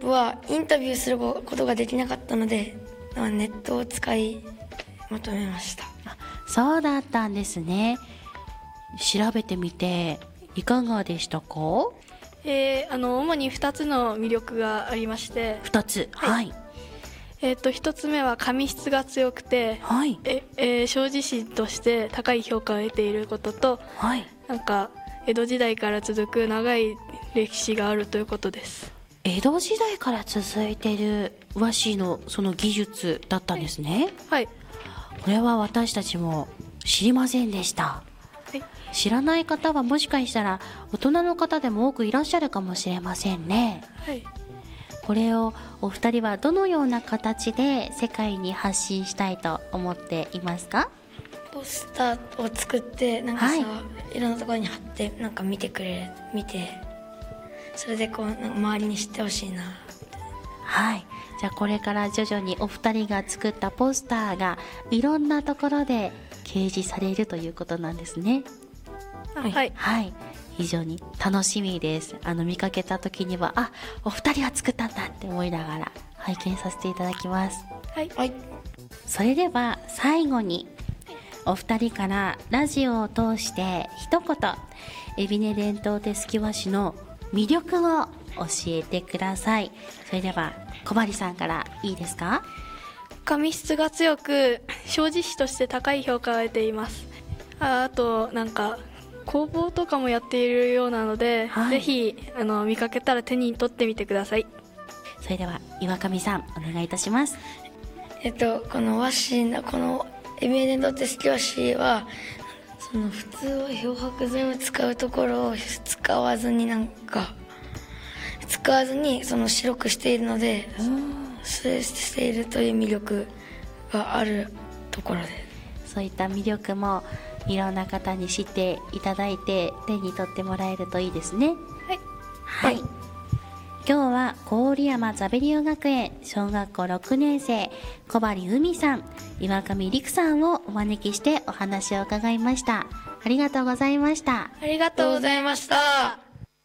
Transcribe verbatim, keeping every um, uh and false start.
プはインタビューすることができなかったので、ネットを使いまとめました。 そうだったんですね。調べてみていかがでしたか？ えー、あの主にふたつの魅力がありまして。 ふたつ、はい。 えー、とひとつめは紙質が強くて、 はい。 ええー、小字紙として高い評価を得ていることと、 はい、 なんか江戸時代から続く長い歴史があるということです。 江戸時代から続いている和紙のその技術だったんですね。 はい。 これは私たちも知りませんでした。 はい、 知らない方はもしかしたら大人の方でも多くいらっしゃるかもしれませんね。 はい。 これをお二人はどのような形で世界に発信したいと思っていますか？ ポスターを作ってなんかさ、 はい、 いろんなところに貼ってなんか見てくれ見てそれでこうなんか周りに知ってほしいな。 はい。じゃあこれから徐々にお二人が作ったポスターがいろんなところで掲示されるということなんですね。 はい、 はい、非常に楽しみです。あの見かけた時にはあ、お二人が作ったんだって思いながら拝見させていただきます。 はい、 はい、 それでは最後にお二人からラジオを通して一言海老根伝統手すき和紙の魅力を教えてください。それでは小針さんからいいですか？ 紙質が強く小字紙として高い評価を得ています。あ, あとなんか工房とかもやっているようなので、はい、ぜひあの見かけたら手に取ってみてください。 それでは岩上さんお願いいたします。 えっとこの和紙のこの海老根伝統手すき和紙はその普通は漂白剤を使うところを使わずになんか使わずにその白くしているので、それしているという魅力があるところです。 そういった魅力もいろんな方に知っていただいて手に取ってもらえるといいですね。 はい、 はい、はい、今日は郡山ザベリオ学園小学校ろくねん生小針海さん、岩上陸さんをお招きしてお話を伺いました。ありがとうございました。 ありがとうございました。